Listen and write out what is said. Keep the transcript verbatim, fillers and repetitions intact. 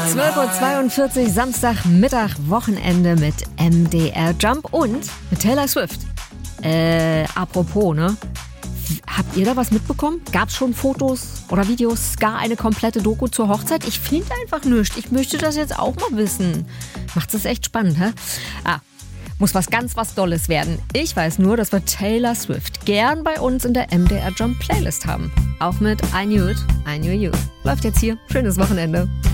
zwölf Uhr zweiundvierzig, Samstagmittag, Wochenende mit M D R Jump und mit Taylor Swift. Äh, apropos, ne? Habt ihr da was mitbekommen? Gab's schon Fotos oder Videos, gar eine komplette Doku zur Hochzeit? Ich finde einfach nichts. Ich möchte das jetzt auch mal wissen. Macht es echt spannend, hä? Ah, muss was ganz was Dolles werden. Ich weiß nur, dass wir Taylor Swift gern bei uns in der M D R Jump Playlist haben. Auch mit I Knew It, I Knew You. Läuft jetzt hier. Schönes Wochenende.